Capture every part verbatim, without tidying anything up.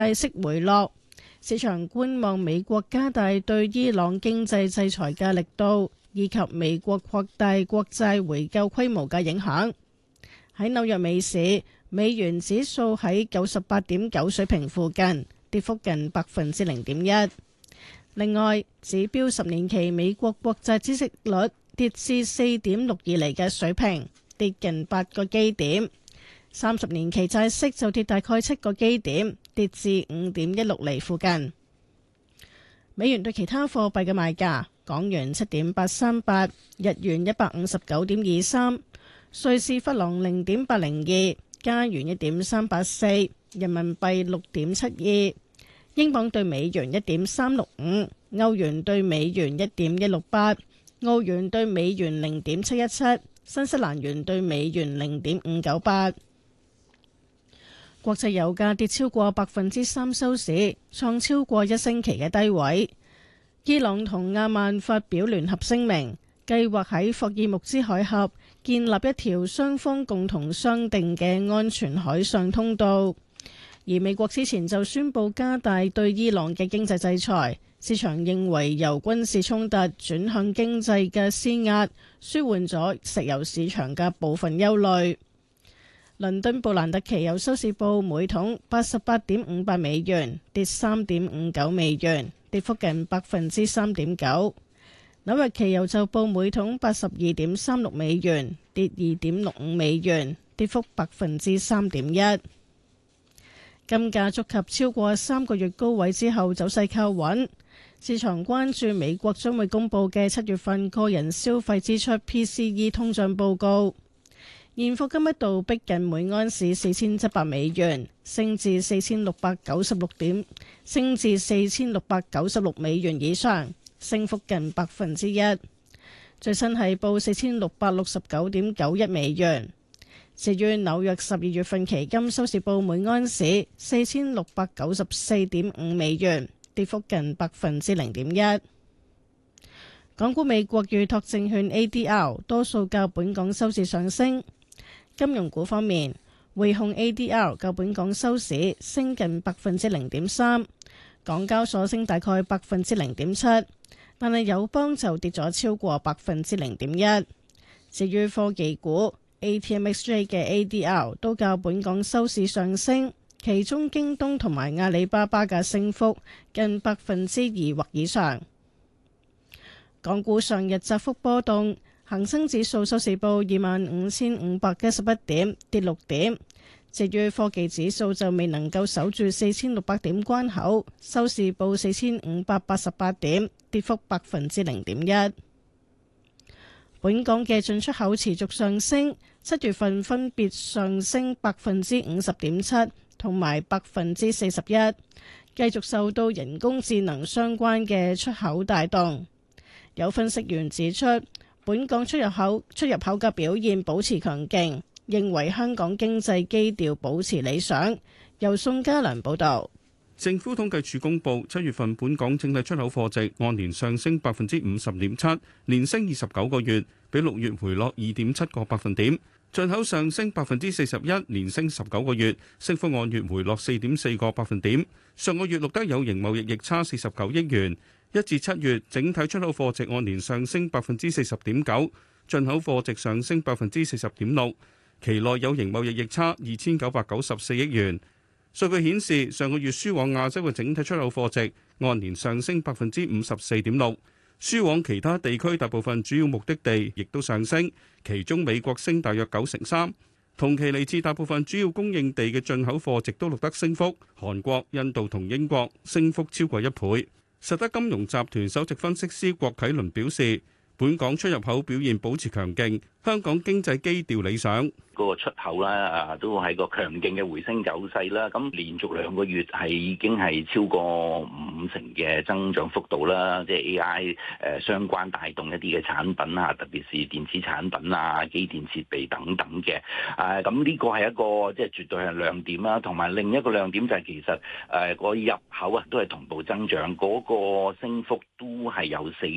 息回落，市場觀望美國加大對伊朗經濟制裁嘅力度，以及美國擴大國債回購規模嘅影響。喺紐約美市，美元指數喺九十八點九水平附近，跌幅近百分之零點一。另外，指標十年期美國國債孳息率跌至四點六以嚟嘅水平，跌近八個基點。三十年期債息就跌大概七個基點，跌至五點一六厘附近。美元對其他貨幣嘅賣價：港元七點八三八，日元一百五十九點二三，瑞士法郎零點八零二，加元一點三八四，人民幣六點七二，英鎊對美元一點三六五，歐元對美元一點一六八，澳元對美元零點七一七，新西蘭元對美元零點五九八。國際油價跌超過百分之三收市，創超過一星期嘅低位。伊朗同阿曼發表聯合聲明，計劃喺霍爾木茲海峽建立一條雙方共同商定嘅安全海上通道。而美國之前就宣布加大對伊朗嘅經濟制裁，市場認為由軍事衝突轉向經濟嘅施壓，舒緩咗石油市場嘅部分憂慮。倫敦布蘭特期油收市報每桶八十八點五八美元，跌三點五九美元，跌幅近百分之三點九。紐約期油就報每桶八十二點三六美元，跌二點六五美元，跌幅百分之三點一。金價觸及超過三個月高位之後，走勢靠穩。市場關注美國將會公布嘅七月份個人消費支出 P C E 通脹報告。現貨金一度逼近每盎司四千七百美元，升至四千六百九十六點，升至四千六百九十六美元以上，升幅近百分之一。最新係報四千六百六十九點九一美元。至於紐約十二月份期金收市報每盎司四千六百九十四點五美元，跌幅近百分之零點一。港股美國預託證券 A D R 多數較本港收市上升。金融股方面，匯控 A D R 較本港收市升近百分之零點三，港交所升大概百分之零點七，但係友邦就跌咗超過百分之零點一。至於科技股 A T M X J 嘅 A D R 都較本港收市上升，其中京東同埋阿里巴巴嘅升幅近百分之二或以上。港股上日窄幅波動。恒生指數收市報二萬五千五百一十一點，跌六點。至於科技指數就未能夠守住四千六百點關口，收市報四千五百八十八點，跌幅百分之零點一。本港嘅進出口持續上升，七月份分別上升百分之五十點七同埋百分之四十一，繼續受到人工智能相關嘅出口帶動。有分析員指出，本港出入口出入口嘅表現保持強勁，認為香港經濟基調保持理想。由宋家良報導。 政府統計處公布七月份本港整體出口貨值按年上升百分之五十點七，連升二十九個月，比六月回落二點七個百分點。進口上升百分之四十一，連升十九個月，升幅按月回落四點四個百分點。上個月錄得有形貿易逆差四十九億元。一至七月，整體出口貨值按年上升百分之四十點九，進口貨值上升百分之四十點六，期內有形貿易逆差二千九百九十四億元。數據顯示，上個月輸往亞洲嘅整體出口貨值按年上升百分之五十四點六，輸往其他地區大部分主要目的地亦都上升，其中美國升大約九成三。同期嚟自大部分主要供應地嘅進口貨值都錄得升幅，韓國、印度同英國升幅超過一倍。實德金融集團首席分析師郭啟倫表示，本港出入口表現保持強勁，香港經濟基調理想。 嗰個出口啦，啊都係個強勁嘅回升走勢啦。咁連續兩個月係已經係超過五成嘅增長幅度啦。即係 A I 誒相關帶動一啲嘅產品啊，特別是電子產品啊、機電設備等等嘅。誒咁呢個係一個即係絕對係亮點啦。同埋另一個亮點就係其實誒個入口啊都係同步增長，嗰個升幅都係有四成。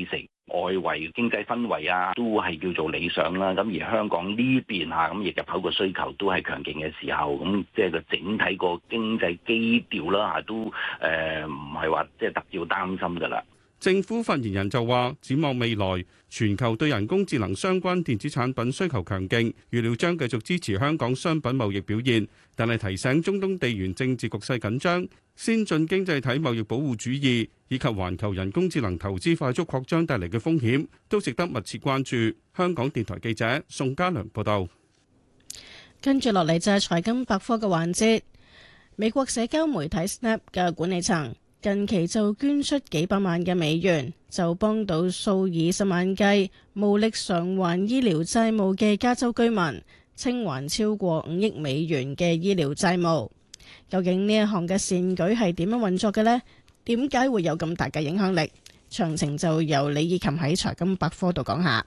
外圍經濟氛圍啊，都係叫做理想啦。咁而香港呢邊嚇，咁亦入口個需求都係強勁嘅時候，咁即係個整體個經濟基調啦嚇，都誒唔係話即係特別擔心㗎啦。 政府發言人就話，展望未來，全球對人工智能相關電子產品需求強勁，預料將繼續支持香港商品貿易表現，但係提醒中東地緣政治局勢緊張、先進經濟體貿易保護主義以及環球人工智能投資快速擴張帶嚟嘅風險，都值得密切關注。香港電台記者宋家良報道。 跟住落嚟就係財金百科嘅環節。美國社交媒體 Snap 嘅管理層近期就捐出幾百萬嘅美元，就幫到數以十萬計無力償還醫療債務嘅加州居民清還超過五億美元嘅醫療債務。究竟呢一項嘅善舉係點樣運作嘅呢？點解會有咁大嘅影響力？詳情就由李以琴喺財金百科度講下。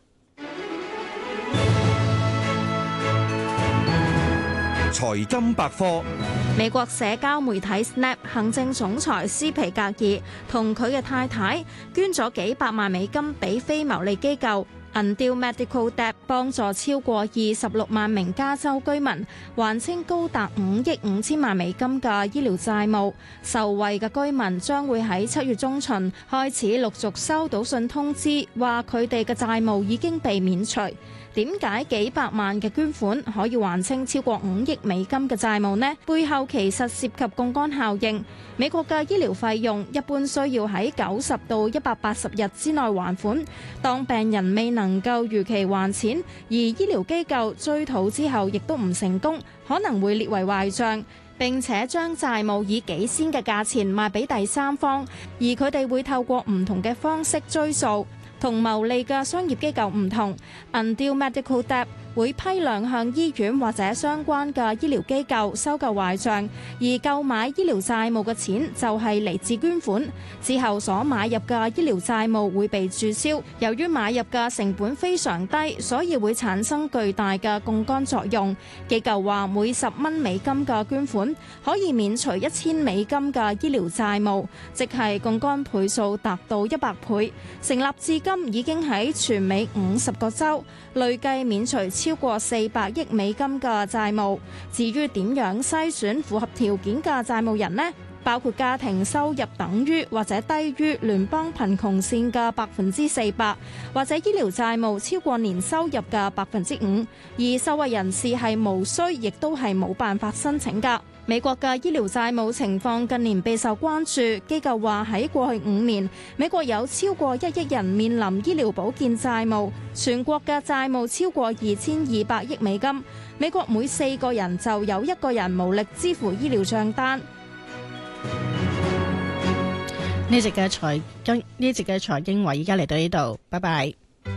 財金百科。 美國社交媒體 Snap 行政總裁斯皮格爾同佢嘅太太捐咗幾百萬美金俾非牟利機構 Undue Medical Debt， 幫助超過二十六萬名加州居民還清高達五億五千萬美金嘅醫療債務。受惠嘅居民將會喺七月中旬開始陸續收到信通知，話佢哋嘅債務已經被免除。點解幾百萬嘅捐款可以還清超過五億美金嘅債務呢？背後其實涉及槓桿效應。美國嘅醫療費用一般需要喺九十到一百八十日之內還款。當病人未能夠如期還錢，而醫療機構追討之後亦都唔成功，可能會列為壞賬，並且將債務以幾仙嘅價錢賣俾第三方，而佢哋會透過唔同嘅方式追數。同牟利嘅商業機構唔同 ，Undue Medical Debt 會批量向醫院或者相關嘅醫療機構收購壞賬，而購買醫療債務嘅錢就係嚟自捐款。之後所買入嘅醫療債務會被註銷。由於買入嘅成本非常低，所以會產生巨大嘅槓桿作用。機構話每十蚊美金嘅捐款可以免除一千美金嘅醫療債務，即係槓桿倍數達到一百倍。成立至今已經喺全美五十個州累計免除超過四百億美金嘅債務。至於點樣篩選符合條件嘅債務人呢？包括家庭收入等於或者低於聯邦貧窮線嘅百分之四百，或者醫療債務超過年收入嘅百分之五，而受惠人士係無需亦都係冇辦法申請㗎。美國嘅醫療債務情況近年備受關注，機構話喺過去五年，美國有超過一億人面臨醫療保健債務，全國嘅債務超過二千二百億美金。美國每四個人就有一個人無力支付醫療帳單。 呢集嘅財經呢集嘅財經話，而家嚟到呢度，拜拜。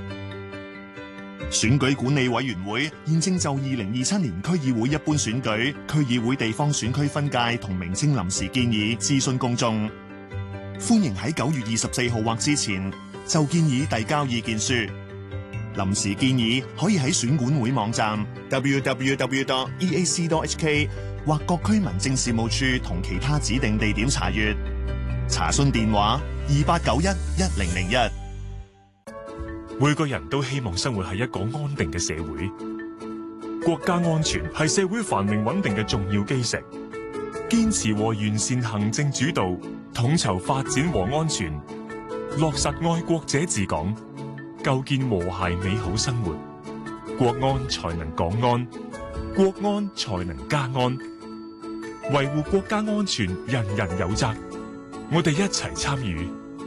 選舉管理委員會現正就二零二七年區議會一般選舉、區議會地方選區分界同名稱臨時建議諮詢公眾，歡迎喺九月二十四號或之前就建議遞交意見書。臨時建議可以喺選管會網站 double-u double-u double-u dot e a c dot h k 或各區民政事務處同其他指定地點查閱。查詢電話二八九一一零零一。 每個人都希望生活喺一個安定嘅社會，國家安全係社會繁榮穩定嘅重要基石。堅持和完善行政主導，統籌發展和安全，落實愛國者治港，構建和諧美好生活，國安才能港安，國安才能家安。維護國家安全，人人有責，我哋一齊參與。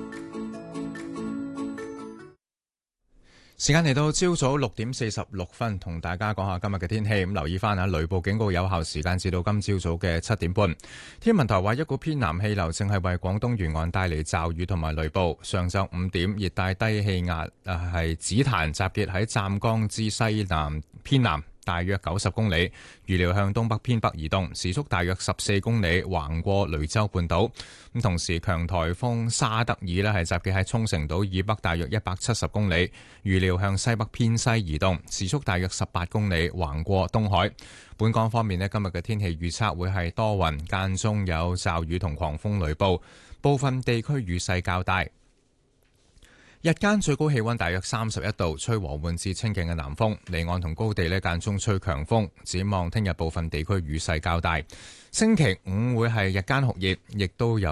時間嚟到朝早六點四十六分，同大家講下今日嘅天氣。咁留意翻下雷暴警告有效時間至到今朝早嘅七點半。天文台話一股偏南氣流正係為廣東沿岸帶嚟驟雨同埋雷暴。上晝五點，熱帶低氣壓啊係紫檀集結喺湛江之西南偏南大約九十公里，預料向東北偏北移動，時速大約十四公里，橫過雷州半島。咁同時，強颱風沙德爾呢係集結喺沖繩島以北大約一百七十公里，預料向西北偏西移動，時速大約十八公里，橫過東海。本港方面呢，今日嘅天氣預測會係多雲，間中有驟雨同狂風雷暴，部分地區雨勢較大。 日間最高氣溫大約三十一度，吹和緩至清勁嘅南風，離岸同高地呢間中吹強風。展望聽日部分地區雨勢較大，星期五會係日間酷熱，亦都有